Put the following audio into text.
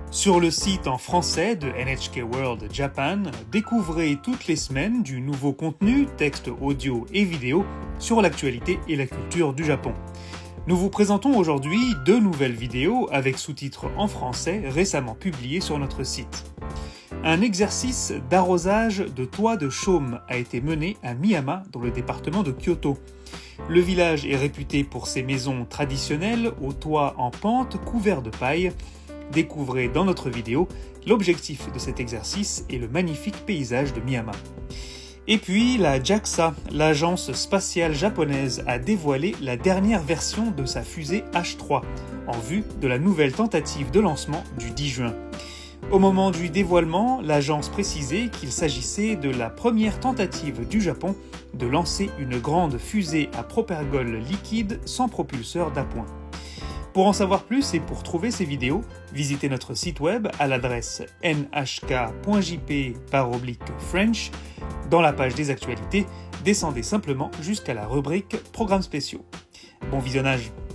Sur le site en français de NHK World Japan, découvrez toutes les semaines du nouveau contenu, texte audio et vidéo, sur l'actualité et la culture du Japon. Nous vous présentons aujourd'hui 2 nouvelles vidéos avec sous-titres en français récemment publiées sur notre site. Un exercice d'arrosage de toits de chaume a été mené à Miyama dans le département de Kyoto. Le village est réputé pour ses maisons traditionnelles aux toits en pente couverts de paille. Découvrez dans notre vidéo l'objectif de cet exercice et le magnifique paysage de Miyama. Et puis la JAXA, l'agence spatiale japonaise, a dévoilé la dernière version de sa fusée H3 en vue de la nouvelle tentative de lancement du 10 juin. Au moment du dévoilement, l'agence précisait qu'il s'agissait de la première tentative du Japon de lancer une grande fusée à propergol liquide sans propulseur d'appoint. Pour en savoir plus et pour trouver ces vidéos, visitez notre site web à l'adresse nhk.jp/French. Dans la page des actualités, descendez simplement jusqu'à la rubrique Programmes spéciaux. Bon visionnage!